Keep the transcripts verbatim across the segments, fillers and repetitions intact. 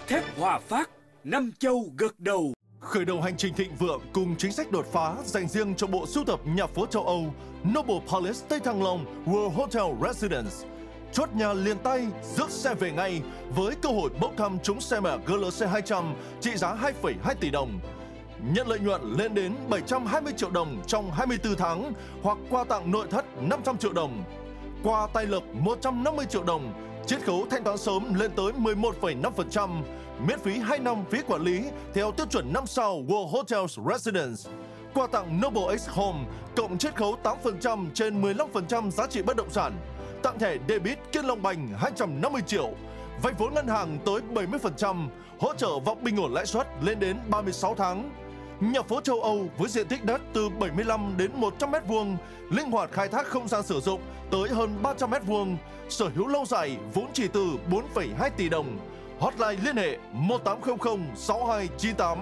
Thép Hòa Phát, năm châu gật đầu. Khởi đầu hành trình thịnh vượng cùng chính sách đột phá dành riêng cho bộ sưu tập nhà phố châu Âu Noble Palace Tây Thăng Long World Hotel Residence. Chốt nhà liền tay, rước xe về ngay với cơ hội bốc thăm trúng xe mẹ giê lờ xê hai trăm trị giá hai phẩy hai tỷ đồng. Nhận lợi nhuận lên đến bảy trăm hai mươi triệu đồng trong hai mươi tư tháng hoặc quà tặng nội thất năm trăm triệu đồng. Quà tay lực một trăm năm mươi triệu đồng, chiết khấu thanh toán sớm lên tới mười một phẩy năm phần trăm, miễn phí hai năm phí quản lý theo tiêu chuẩn năm sao World Hotels Residence. Quà tặng Noble X Home cộng chiết khấu tám phần trăm trên mười lăm phần trăm giá trị bất động sản. Tặng thẻ debit Kiên Long Banh hai trăm năm mươi triệu, vay vốn ngân hàng tới bảy mươi phần trăm, hỗ trợ vòng bình ổn lãi suất lên đến ba mươi sáu tháng. Nhà phố châu Âu với diện tích đất từ bảy mươi lăm đến một trăm mét vuông, linh hoạt khai thác không gian sử dụng tới hơn ba trăm mét vuông, sở hữu lâu dài vốn chỉ từ bốn phẩy hai tỷ đồng. Hotline liên hệ một tám không không sáu hai chín tám.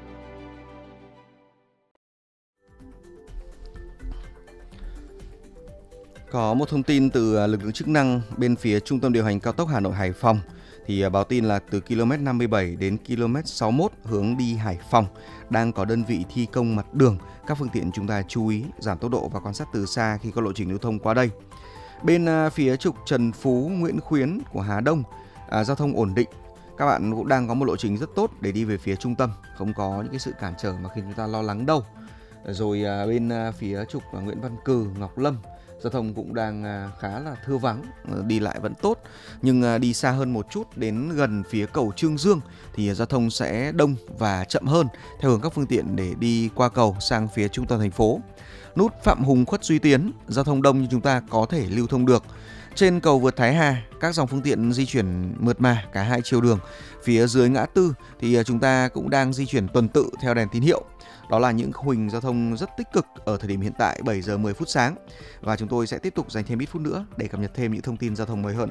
Có một thông tin từ lực lượng chức năng bên phía trung tâm điều hành cao tốc Hà Nội Hải Phòng thì báo tin là từ ki lô mét năm mươi bảy đến ki lô mét sáu mươi mốt hướng đi Hải Phòng đang có đơn vị thi công mặt đường. Các phương tiện chúng ta chú ý giảm tốc độ và quan sát từ xa khi có lộ trình lưu thông qua đây. Bên phía trục Trần Phú, Nguyễn Khuyến của Hà Đông, à, giao thông ổn định. Các bạn cũng đang có một lộ trình rất tốt để đi về phía trung tâm, không có những cái sự cản trở mà khiến chúng ta lo lắng đâu. Rồi à, bên à, phía trục Nguyễn Văn Cừ, Ngọc Lâm, giao thông cũng đang à, khá là thưa vắng, đi lại vẫn tốt. Nhưng à, đi xa hơn một chút đến gần phía cầu Trương Dương thì à, giao thông sẽ đông và chậm hơn theo hướng các phương tiện để đi qua cầu sang phía trung tâm thành phố. Nút Phạm Hùng Khuất Duy Tiến, giao thông đông nhưng chúng ta có thể lưu thông được. Trên cầu vượt Thái Hà, các dòng phương tiện di chuyển mượt mà cả hai chiều đường. Phía dưới ngã tư thì chúng ta cũng đang di chuyển tuần tự theo đèn tín hiệu. Đó là những khung hình giao thông rất tích cực ở thời điểm hiện tại bảy giờ mười phút sáng. Và chúng tôi sẽ tiếp tục dành thêm ít phút nữa để cập nhật thêm những thông tin giao thông mới hơn.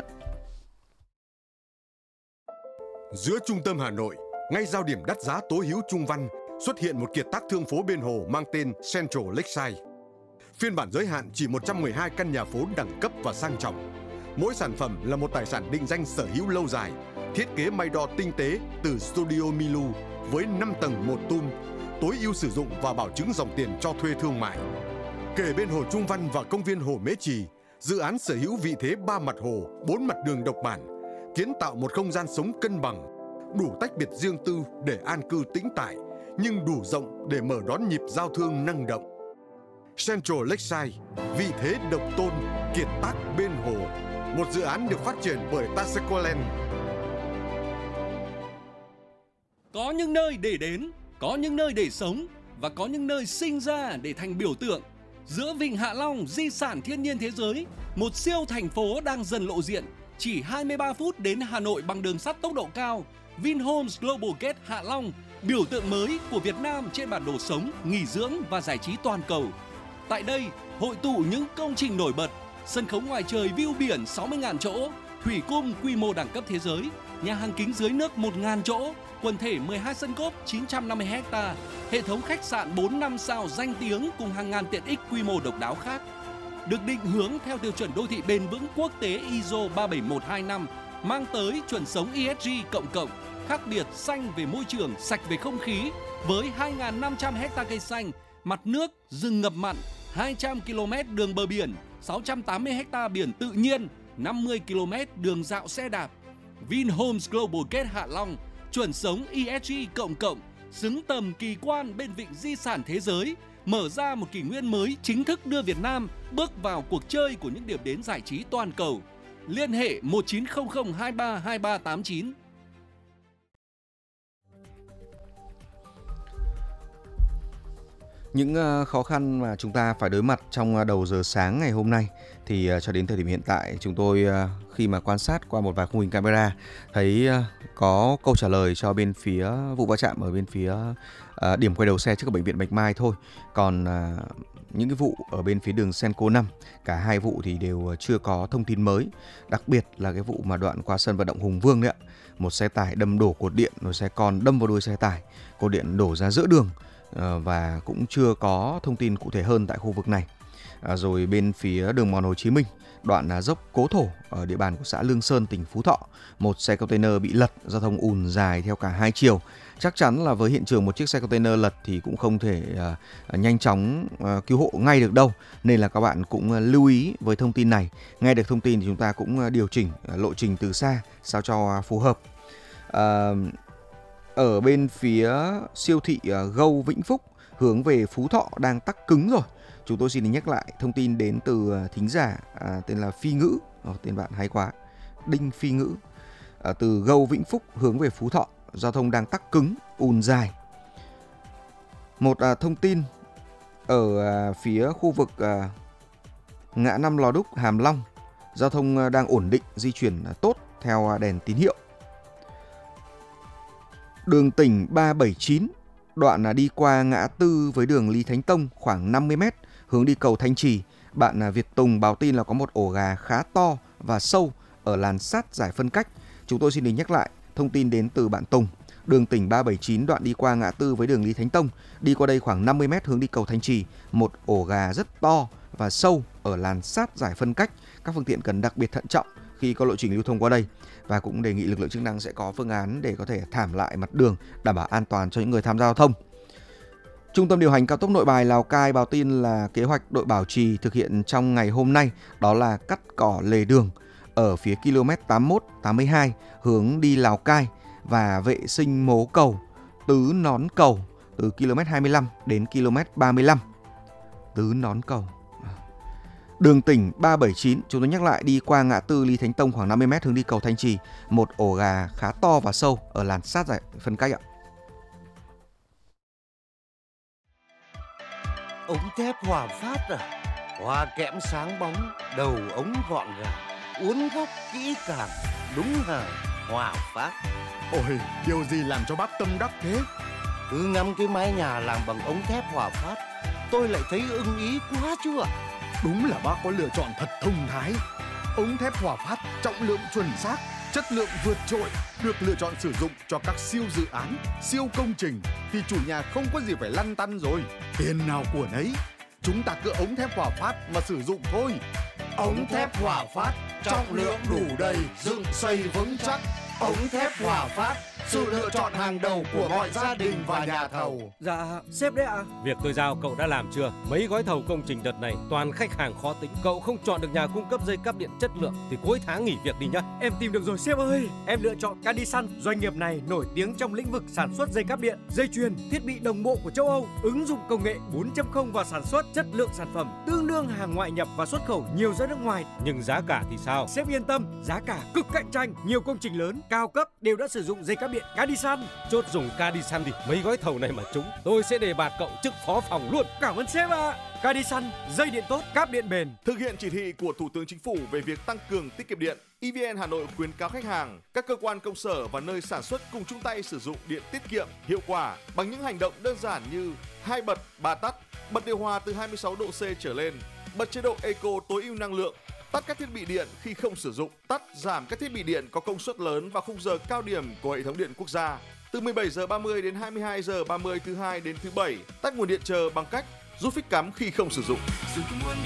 Giữa trung tâm Hà Nội, ngay giao điểm đắt giá tố hữu Trung Văn, xuất hiện một kiệt tác thương phố bên hồ mang tên Central Lakeside. Phiên bản giới hạn chỉ một trăm mười hai căn nhà phố đẳng cấp và sang trọng. Mỗi sản phẩm là một tài sản định danh sở hữu lâu dài, thiết kế may đo tinh tế từ Studio Milu với năm tầng một tum, tối ưu sử dụng và bảo chứng dòng tiền cho thuê thương mại. Kề bên hồ Trung Văn và công viên Hồ Mễ Trì, dự án sở hữu vị thế ba mặt hồ, bốn mặt đường độc bản, kiến tạo một không gian sống cân bằng, đủ tách biệt riêng tư để an cư tĩnh tại, nhưng đủ rộng để mở đón nhịp giao thương năng động. Central Lakeside, vị thế độc tôn, kiệt tác bên hồ, một dự án được phát triển bởi Tasequaland. Có những nơi để đến, có những nơi để sống và có những nơi sinh ra để thành biểu tượng. Giữa Vịnh Hạ Long, di sản thiên nhiên thế giới, một siêu thành phố đang dần lộ diện. Chỉ hai mươi ba phút đến Hà Nội bằng đường sắt tốc độ cao. Vinhomes Global Gate Hạ Long, biểu tượng mới của Việt Nam trên bản đồ sống, nghỉ dưỡng và giải trí toàn cầu. Tại đây, hội tụ những công trình nổi bật, sân khấu ngoài trời view biển sáu mươi nghìn chỗ, thủy cung quy mô đẳng cấp thế giới, nhà hàng kính dưới nước một nghìn chỗ, quần thể mười hai sân golf chín trăm năm mươi héc ta, hệ thống khách sạn bốn năm sao danh tiếng cùng hàng ngàn tiện ích quy mô độc đáo khác. Được định hướng theo tiêu chuẩn đô thị bền vững quốc tế i ét o ba bảy một hai năm, mang tới chuẩn sống e ét giê cộng cộng, khác biệt xanh về môi trường, sạch về không khí, với hai nghìn năm trăm héc ta cây xanh, mặt nước, rừng ngập mặn, hai trăm ki lô mét đường bờ biển, sáu trăm tám mươi héc ta biển tự nhiên, năm mươi ki lô mét đường dạo xe đạp. Vinhomes Global Gate Hạ Long, chuẩn sống e ét giê cộng cộng, xứng tầm kỳ quan bên vịnh di sản thế giới, mở ra một kỷ nguyên mới chính thức đưa Việt Nam bước vào cuộc chơi của những điểm đến giải trí toàn cầu. Liên hệ một chín không không hai ba hai ba tám chín. Những khó khăn mà chúng ta phải đối mặt trong đầu giờ sáng ngày hôm nay thì cho đến thời điểm hiện tại chúng tôi khi mà quan sát qua một vài khung hình camera thấy có câu trả lời cho bên phía vụ va chạm ở bên phía uh, điểm quay đầu xe trước bệnh viện Bạch Mai thôi. Còn uh, những cái vụ ở bên phía đường Senco năm, cả hai vụ thì đều chưa có thông tin mới. Đặc biệt là cái vụ mà đoạn qua sân vận động Hùng Vương đấy ạ, một xe tải đâm đổ cột điện, rồi xe con đâm vào đuôi xe tải, cột điện đổ ra giữa đường. Và cũng chưa có thông tin cụ thể hơn tại khu vực này. à, Rồi bên phía đường mòn Hồ Chí Minh, đoạn à, dốc Cố Thổ ở địa bàn của xã Lương Sơn, tỉnh Phú Thọ. Một xe container bị lật, giao thông ùn dài theo cả hai chiều. Chắc chắn là với hiện trường một chiếc xe container lật thì cũng không thể à, nhanh chóng à, cứu hộ ngay được đâu. Nên là các bạn cũng à, lưu ý với thông tin này. Nghe được thông tin thì chúng ta cũng à, điều chỉnh à, lộ trình từ xa sao cho à, phù hợp. À, ở bên phía siêu thị à, Gâu Vĩnh Phúc hướng về Phú Thọ đang tắc cứng rồi. Chúng tôi xin nhắc lại thông tin đến từ thính giả à, tên là Phi Ngữ, oh, tên bạn hay quá, Đinh Phi Ngữ, à, từ Gâu Vĩnh Phúc hướng về Phú Thọ, giao thông đang tắc cứng, ùn dài. Một à, thông tin ở à, phía khu vực à, ngã năm Lò Đúc, Hàm Long, giao thông à, đang ổn định, di chuyển à, tốt theo à, đèn tín hiệu. Đường tỉnh ba bảy chín, đoạn à, đi qua ngã tư với đường Lý Thánh Tông khoảng năm mươi mét, hướng đi cầu Thanh Trì. Bạn à, Việt Tùng báo tin là có một ổ gà khá to và sâu ở làn sát giải phân cách. Chúng tôi xin được nhắc lại thông tin đến từ bạn Tùng. Đường tỉnh ba bảy chín đoạn đi qua ngã tư với đường Lý Thánh Tông, đi qua đây khoảng năm mươi mét hướng đi cầu Thanh Trì. Một ổ gà rất to và sâu ở làn sát giải phân cách. Các phương tiện cần đặc biệt thận trọng khi có lộ trình lưu thông qua đây. Và cũng đề nghị lực lượng chức năng sẽ có phương án để có thể thảm lại mặt đường, đảm bảo an toàn cho những người tham gia giao thông. Trung tâm điều hành cao tốc Nội Bài Lào Cai báo tin là kế hoạch đội bảo trì thực hiện trong ngày hôm nay đó là cắt cỏ lề đường ở phía km tám mươi mốt tám mươi hai hướng đi Lào Cai và vệ sinh mố cầu Tứ Nón Cầu từ km hai mươi lăm đến km ba mươi lăm. Tứ Nón Cầu. Đường tỉnh ba bảy chín, chúng tôi nhắc lại, đi qua ngã tư Lý Thánh Tông khoảng năm mươi mét hướng đi cầu Thanh Trì. Một ổ gà khá to và sâu ở làn sát giải phân cách ạ. Ống thép Hòa Phát à? Hoa kẽm sáng bóng, đầu ống gọn gàng, uốn góc kỹ càng, đúng hàng Hòa Phát. Ôi, điều gì làm cho bác tâm đắc thế? Cứ ngắm cái mái nhà làm bằng ống thép Hòa Phát, tôi lại thấy ưng ý quá chứ ạ. Đúng là bác có lựa chọn thật thông thái. Ống thép Hòa Phát trọng lượng chuẩn xác, chất lượng vượt trội, được lựa chọn sử dụng cho các siêu dự án, siêu công trình thì chủ nhà không có gì phải lăn tăn rồi. Tiền nào của nấy, chúng ta cứ ống thép Hòa Phát mà sử dụng thôi. Ống thép Hòa Phát, trọng lượng đủ đầy, dựng xây vững chắc. Ống thép Hòa Phát, sự lựa chọn hàng đầu của mọi gia đình và nhà thầu. Dạ, sếp đấy ạ. À? Việc tôi giao cậu đã làm chưa? Mấy gói thầu công trình đợt này toàn khách hàng khó tính. Cậu không chọn được nhà cung cấp dây cáp điện chất lượng thì cuối tháng nghỉ việc đi nhá. Em tìm được rồi sếp ơi. Em lựa chọn Cadisan. Doanh nghiệp này nổi tiếng trong lĩnh vực sản xuất dây cáp điện, dây chuyền, thiết bị đồng bộ của châu Âu, ứng dụng công nghệ bốn chấm không và sản xuất chất lượng sản phẩm tương đương hàng ngoại nhập và xuất khẩu nhiều ra nước ngoài. Nhưng giá cả thì sao? Sếp yên tâm, giá cả cực cạnh tranh. Nhiều công trình lớn, cao cấp đều đã sử dụng dây cáp điện Cadisan. Chốt dùng Cadisan thì mấy gói thầu này mà trúng, tôi sẽ đề bạt cậu chức phó phòng luôn. Cảm ơn sếp ạ. À. Cadisan, dây điện tốt, cáp điện bền. Thực hiện chỉ thị của Thủ tướng Chính phủ về việc tăng cường tiết kiệm điện, e vê en Hà Nội khuyến cáo khách hàng, các cơ quan công sở và nơi sản xuất cùng chung tay sử dụng điện tiết kiệm, hiệu quả bằng những hành động đơn giản như hai bật, ba tắt, bật điều hòa từ hai mươi sáu độ C trở lên, bật chế độ Eco tối ưu năng lượng, tắt các thiết bị điện khi không sử dụng, tắt giảm các thiết bị điện có công suất lớn vào khung giờ cao điểm của hệ thống điện quốc gia. Từ mười bảy giờ ba mươi đến hai mươi hai giờ ba mươi thứ hai đến thứ bảy, tắt nguồn điện chờ bằng cách rút phích cắm khi không sử dụng.